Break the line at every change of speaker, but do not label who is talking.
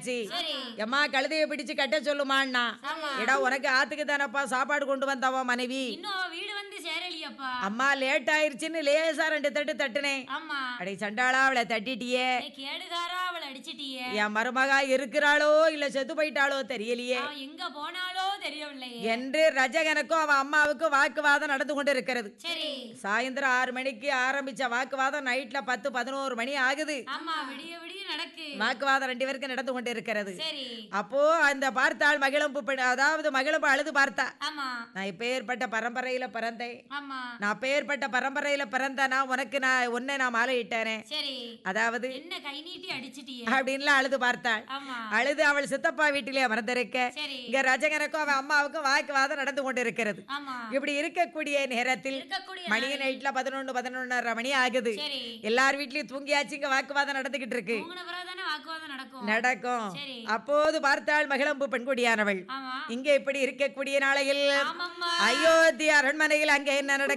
சொல்லியாச்சு. எம்மா கழுதையை பிடிச்சு கட்ட சொல்லுமான்னா, எடா உனக்கு ஆத்துக்கு தானப்பா சாப்பாடு கொண்டு வந்தவா மனைவி,
வீடு வந்து சேரலியப்பா.
அம்மா லேட் ஆயிருச்சுன்னு லேசா 2 தட்டு தட்டுனேன். அடே சண்டாளா அவளை தட்டிட்டியே,
கேடுகாரா அவளை அடிச்சிட்டியே.
என் மருமகா இருக்கிறாளோ இல்ல செத்து போயிட்டாளோ தெரியலையே
எங்க போனாலோ தெரியவில்லையே
என்று ரஜகனுக்கும் அவ அம்மாவுக்கும் வாக்குவாதம் நடந்து கொண்டு இருக்கிறது.
சரி,
சாயந்தரம் 6 மணிக்கு ஆரம்பிச்ச வாக்குவாதம் நைட்ல 10-11 மணி ஆகுது.
ஆமா, விடிய விடிய நடக்கு
வாக்குவாதம் 2 பேருக்கு நடந்து கொண்டு இருக்கிறது.
சரி,
அப்போ அந்த பார்த்தாள் மகிழம்பு அதாவது மகிழம்பு அழுது பார்த்தா,
ஆமா
நான் இப்பேற்பட்ட பரம்பரையில பிறந்தேன்,
ஆமா,
நான் அப்பேற்பட்ட பரம்பரையில பிறந்தனா உனக்கு உன்னை நான் மாலை இட்டேனே,
சரி,
அதாவது
என்ன கை நீட்டி அடிச்சிட்டியே
அப்படின்லாம் அழுது பார்த்தாள்.
ஆமா,
அழுது அவள் சித்தப்பா வீட்டிலே அமர்ந்திருக்க,
சரி,
இங்க ரஜகனுக்கும் அவன் அம்மாவுக்கும் வாக்குவாதம் நடந்து கொண்டு இருக்கிறது.
ஆமா,
இப்படி இருக்கக்கூடிய நேரத்தில் மணி நைட்ல 11-11:30 மணி ஆகுது.
சரி,
எல்லார் வீட்லயும் தூங்கியாச்சு, இங்க வாக்குவாதம் நடந்துகிட்டு இருக்கு.
உங்கள பிறகுதானே வாக்குவாதம் நடக்கும்.
நடக்கும்.
சரி,
அப்போது பார்த்தாள் மகிழம்பு பெண்குடியானவள்,
ஆமா,
இங்க இப்படி இருக்கக்கூடிய நாளையில்
ஆமாம்மா,
அயோத்தி அரண்மனையில் அங்க என்ன நடக்கும்?